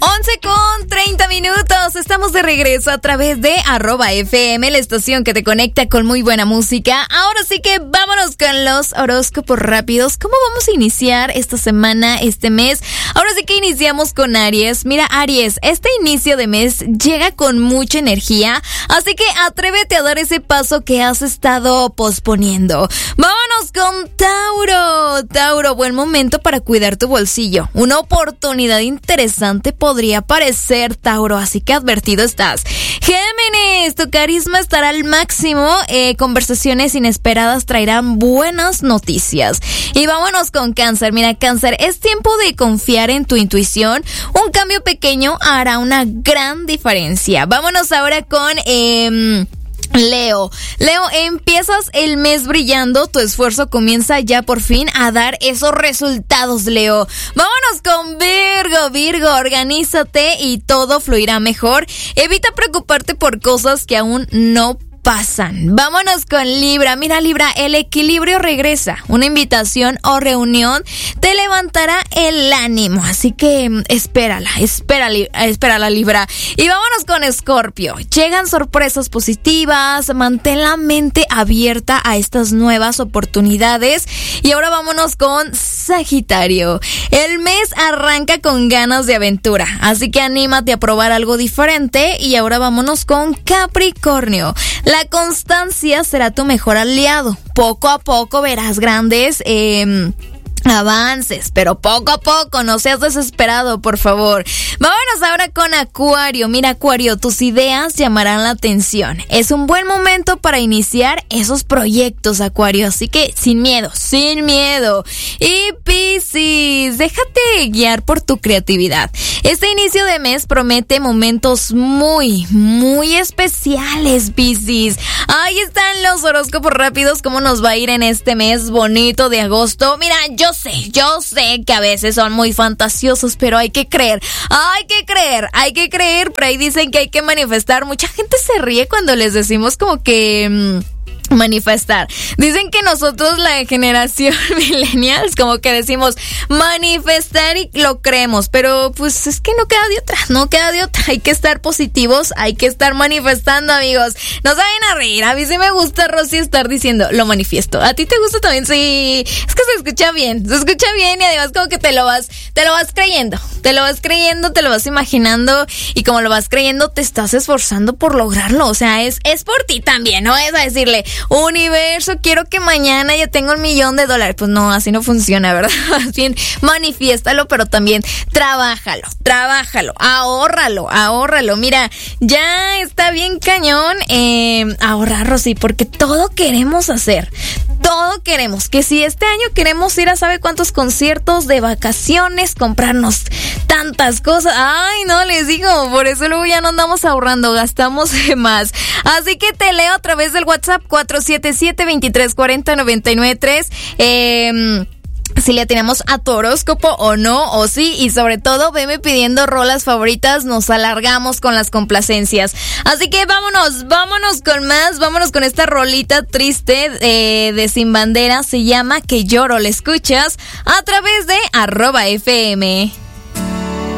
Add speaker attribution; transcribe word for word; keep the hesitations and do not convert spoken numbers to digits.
Speaker 1: once con treinta minutos, estamos de regreso a través de arroba F M, la estación que te conecta con muy buena música. Ahora sí que vámonos con los horóscopos rápidos. ¿Cómo vamos a iniciar esta semana, este mes? Ahora sí que iniciamos con Aries. Mira, Aries, este inicio de mes llega con mucha energía, así que atrévete a dar ese paso que has estado posponiendo. Vámonos con Tauro. Tauro, buen momento para cuidar tu bolsillo. Una oportunidad interesante podría aparecer, Tauro, así que advertido estás. Géminis, tu carisma estará al máximo. Eh, conversaciones inesperadas traerán buenas noticias. Y vámonos con Cáncer. Mira, Cáncer, es tiempo de confiar en tu intuición. Un cambio pequeño hará una gran diferencia. Vámonos ahora con... Eh, Leo, Leo, empiezas el mes brillando, tu esfuerzo comienza ya por fin a dar esos resultados, Leo. Vámonos con Virgo, Virgo, organízate y todo fluirá mejor. Evita preocuparte por cosas que aún no pasan. Vámonos con Libra. Mira, Libra, el equilibrio regresa. Una invitación o reunión te levantará el ánimo. Así que espérala, espérala, espérala, Libra. Y vámonos con Escorpio. Llegan sorpresas positivas. Mantén la mente abierta a estas nuevas oportunidades. Y ahora vámonos con Sagitario. El mes arranca con ganas de aventura. Así que anímate a probar algo diferente. Y ahora vámonos con Capricornio. La constancia será tu mejor aliado. Poco a poco verás grandes eh, avances, pero poco a poco, no seas desesperado, por favor. Vámonos ahora con Acuario. Mira, Acuario, tus ideas llamarán la atención. Es un buen momento para iniciar esos proyectos, Acuario, así que sin miedo, sin miedo. Y Piscis, déjate guiar por tu creatividad. Este inicio de mes promete momentos muy, muy especiales, Piscis. Ahí están los horóscopos rápidos, cómo nos va a ir en este mes bonito de agosto. Mira, yo sé, yo sé que a veces son muy fantasiosos, pero hay que creer, hay que creer, hay que creer. Por ahí dicen que hay que manifestar. Mucha gente se ríe cuando les decimos como que... Mmm, manifestar. Dicen que nosotros, la generación millennials, como que decimos manifestar y lo creemos, pero pues es que no queda de otra, no queda de otra. Hay que estar positivos, hay que estar manifestando, amigos. No se vayan a reír. A mí sí me gusta, Rosy, estar diciendo lo manifiesto. ¿A ti te gusta también? Sí, es que se escucha bien, se escucha bien y además como que te lo vas, te lo vas creyendo, te lo vas creyendo, te lo vas imaginando y como lo vas creyendo te estás esforzando por lograrlo. O sea, es, es por ti también, no es a decirle universo, quiero que mañana ya tenga un millón de dólares. Pues no, así no funciona, ¿verdad? Más bien, manifiéstalo, pero también trabájalo, trabájalo, ahórralo, ahórralo. Mira, ya está bien cañón eh, ahorrar, Rosy, porque todo queremos hacer. Todo queremos. Que si este año queremos ir a sabe cuántos conciertos, de vacaciones, comprarnos tantas cosas. Ay, no, les digo, por eso luego ya no andamos ahorrando, gastamos más. Así que te leo a través del WhatsApp cuatro siete siete, dos tres cuatro cero, nueve nueve tres. Eh... si le tenemos a tu horóscopo o no, o sí, y sobre todo veme pidiendo rolas favoritas, nos alargamos con las complacencias. Así que vámonos, vámonos con más, vámonos con esta rolita triste eh, de Sin Bandera, se llama Que Lloro, la escuchas a través de arroba F M.